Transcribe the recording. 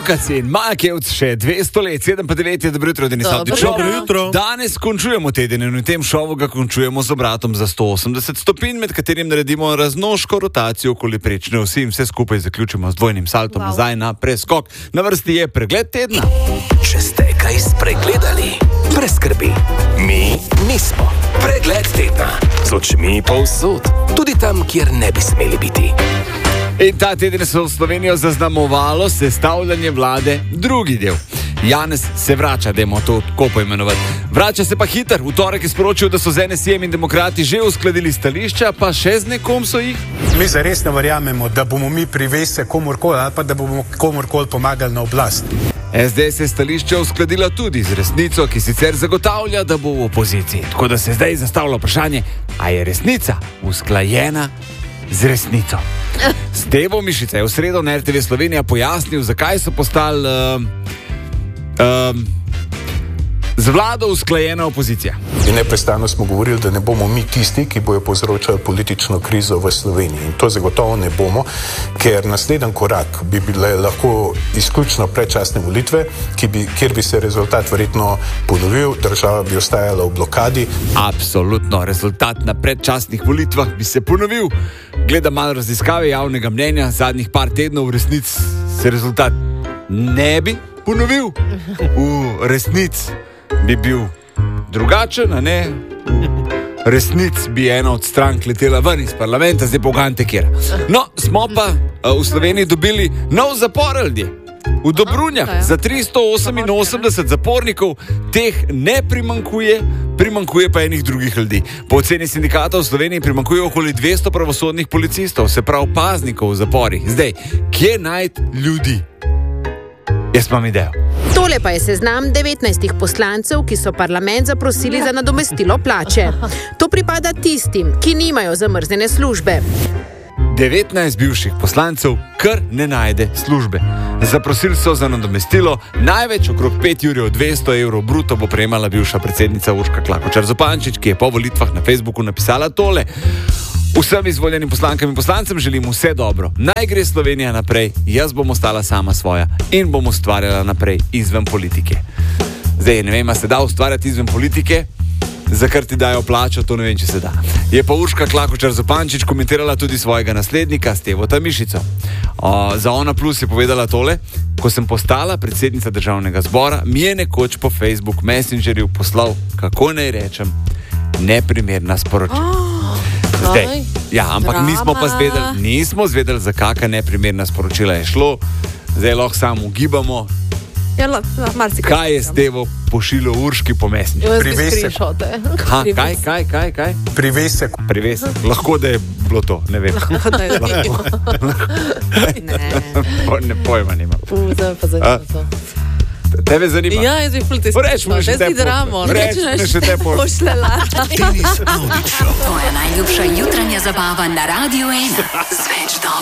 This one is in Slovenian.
Lokacin, Makevc še 200 let, 7 pa 9 je dobro jutro, Denis Avdić. Dobro jutro. Danes končujemo teden in v tem šovu ga končujemo z obratom za 180 stopinj, med katerim naredimo raznoško rotacijo okoli prečne osi in vse skupaj zaključimo z dvojnim saltom nazaj na preskok. Na vrsti je pregled tedna. Če ste kaj spregledali, brez skrbi. Mi nismo. Pregled tedna. Z očmi povsod. Tudi tam, kjer ne bi smeli biti. In ta teden se v Slovenijo zaznamovalo sestavljanje vlade drugi del. Janez se vrača, dajmo to tako poimenovati. Vrača se pa hiter. V torek je sporočil, da so z NSI-jem in demokrati že uskladili stališča, pa še z nekom so jih. Mi zares ne verjamemo, da bomo mi privese komorkoli ali pa da bomo komorkoli pomagali na oblast. SDS je stališče uskladila tudi z Resnico, ki sicer zagotavlja, da bo v opoziciji. Tako da se zdaj zastavlja vprašanje, a je Resnica usklajena z Resnico. Stevo Mišica je v sredo na RTV Slovenija pojasnil, zakaj so postali z vlado usklajena opozicija. In neprestano smo govorili, da ne bomo mi tisti, ki bojo povzročali politično krizo v Sloveniji. In to zagotovo ne bomo, ker naslednji korak bi bile lahko izključno predčasne volitve, kjer bi se rezultat verjetno ponovil, država bi ostajala v blokadi. Absolutno, rezultat na predčasnih volitvah bi se ponovil. Gleda malo raziskave javnega mnenja, zadnjih par tednov v resnici se rezultat ne bi ponovil. V resnici bi bil drugačen, a ne? V resnici bi ena od strank letela ven iz parlamenta, zdaj bogante kjera. No, smo pa v Sloveniji dobili nov zapor ljudje. V Dobrunjah za 388 zapornikov, teh ne primanjkuje pa enih drugih ljudi. Po oceni sindikata v Sloveniji primanjkuje okoli 200 pravosodnih policistov, se pravi paznikov v zaporih. Zdaj, kje najti ljudi? Jaz imam idejo. Tole pa je seznam 19 poslancev, ki so parlament zaprosili za nadomestilo plače. To pripada tistim, ki nimajo zamrznjene službe. 19 bivših poslancev kar ne najde službe. Zaprosili so za nadomestilo, največ okrog 5 jurjev 200 evrov bruto bo prejemala bivša predsednica Urška Klakočar Zupančič, ki je po volitvah na Facebooku napisala tole. Vsem izvoljenim poslankam in poslancem želim vse dobro. Naj gre Slovenija naprej, jaz bom ostala sama svoja in bom ustvarjala naprej izven politike. Zdaj, ne vem, a se da ustvarjati izven politike, za kar ti dajo plačo, to ne vem, če se da. Je pa Urška Klakočar Zupančič komentirala tudi svojega naslednika, Stevota Mišico. Za Ona Plus je povedala tole: ko sem postala predsednica Državnega zbora, mi je nekoč po Facebook Messengerju poslal, kako naj rečem, neprimerna sporočila. Zdaj, ja, ampak nismo zvedeli, za kakšna neprimerna sporočila je šlo. Zdaj lahko samo ugibamo, kaj je Stevo pošiljal Urški po Messengerju. Privesek. Kaj? Privesek. Lahko da je bilo to, ne vem. Ne pojma nimam. Tebe zanima? Ja, jaz bi fulti slišala. Reči še te pošlela. Denis Avdić Show. To je najljubša jutranja zabava na Radio 1.